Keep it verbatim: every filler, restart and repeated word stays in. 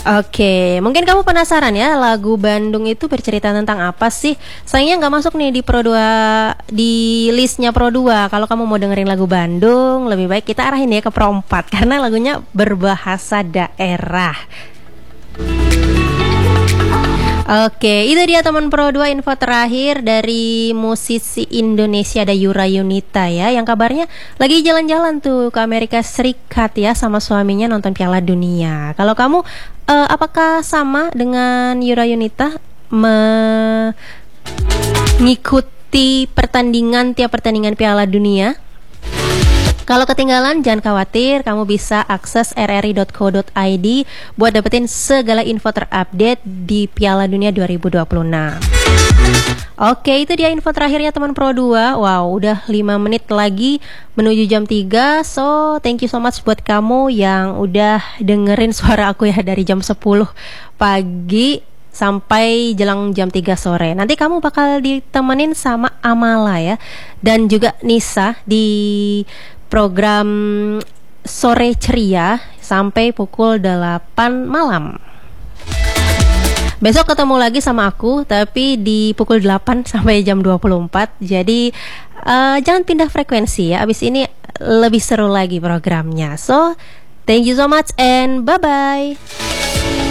Oke, mungkin kamu penasaran ya, lagu Bandung itu bercerita tentang apa sih? Sayangnya nggak masuk nih di Pro dua, di listnya Pro dua. Kalau kamu mau dengerin lagu Bandung, lebih baik kita arahin ya ke Pro empat karena lagunya berbahasa daerah. Oke, itu dia teman Pro dua, info terakhir dari musisi Indonesia, ada Yura Yunita ya, yang kabarnya lagi jalan-jalan tuh ke Amerika Serikat ya sama suaminya nonton Piala Dunia. Kalau kamu eh, apakah sama dengan Yura Yunita mengikuti pertandingan tiap pertandingan Piala Dunia? Kalau ketinggalan jangan khawatir, kamu bisa akses r r i dot co dot i d buat dapetin segala info terupdate di Piala Dunia dua ribu dua puluh enam. Oke, itu dia info terakhirnya teman Pro dua. Wow, udah lima menit lagi menuju jam tiga. So, thank you so much buat kamu yang udah dengerin suara aku ya dari jam sepuluh pagi sampai jelang jam tiga sore. Nanti kamu bakal ditemenin sama Amala ya, dan juga Nisa di program Sore Ceria sampai pukul delapan malam. Besok ketemu lagi sama aku, tapi di pukul delapan sampai jam dua puluh empat. Jadi uh, jangan pindah frekuensi ya, abis ini lebih seru lagi programnya. So, thank you so much and bye-bye.